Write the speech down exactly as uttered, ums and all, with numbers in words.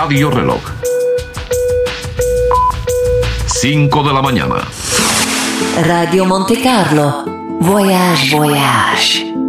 Radio Reloj. cinco de la mañana. Radio Monte Carlo. Voyage, voyage.